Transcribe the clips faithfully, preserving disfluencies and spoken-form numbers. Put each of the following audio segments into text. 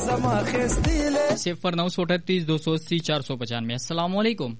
زما خستیله صفر نو سو اٹھتیس دو سو اسی چار سو پچانوے. السلام علیکم.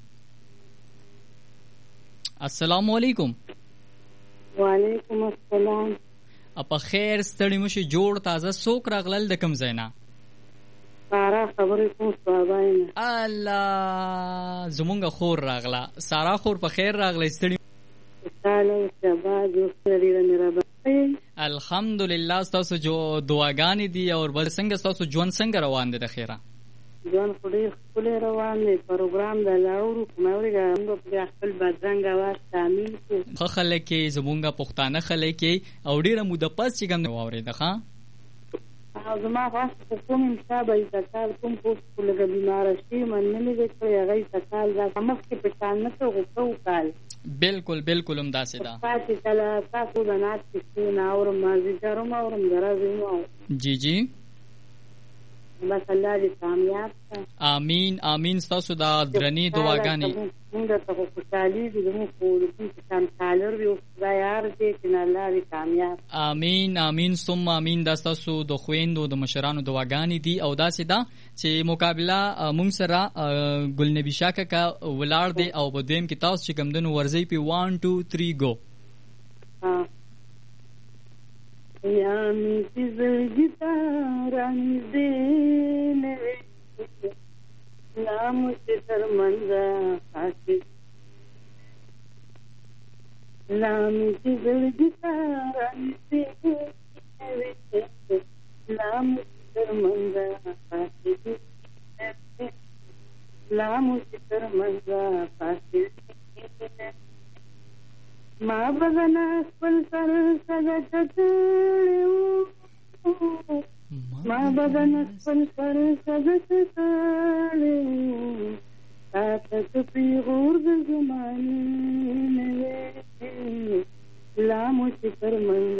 السلام علیکم. وعلیکم السلام. اپا خیر ستړي مشي جوړ تازه سوک راغلل د کم زینا سارا خبرې کوم صاحباینه الله زمونږ خور راغلا سارا خور په خیر راغلی ستړي تعالی شباب جو سړي رنه الحمدلله. تاسو جو دعاګانې دي او بل څنګه تاسو ژوند څنګه روان دي د خیره؟ ژوند خو ډېر ښکلی روان دی. پروګرام د لاورو کومورګه موږ په خپل بدرنګ اواز شامل کړو. خو خلک کې زمونږ پښتانه خلک کې او ډېره موده پس چې کوم واورېده ښه او زما خاص کوم حساب ای تکال کوم پوسټ لګ بیمار شي من نه لګي چې هغه تکال دا مخ کې پېښان نه ته غوښتو کال بالکل بالکل هم داسې ده. پاتې کله تاسو د نات کې نه اورم مازی ګرم اورم درازم جی جی بس الله دې کامیاب کړه. امین امین. تاسو دا درنی دعاګانې موږ ته خوشالي دي موږ په دې کې کالر وي او یار دې چې الله دې کامیاب. امین امین ثم امین. دا تاسو د خويندو د مشرانو دعاګانې دي او داسې ده چې مقابله مونږ سره ګل نبی شاکه کا ولاړ دی او په دویم کې تاسو چې کوم دنو ورځي په واحد دو تین ګو. ها یا می زړګی تاران دې نه نام چې تر منځه خاص نام چې زړګی تاران دې نام تر منځه خاص نام چې تر منځه خاص ما بغنا خپل سر سره چتړو ما بغنا خپل سر سره چتړو تاسو په غور د زمانه نه لامو چې تر منځ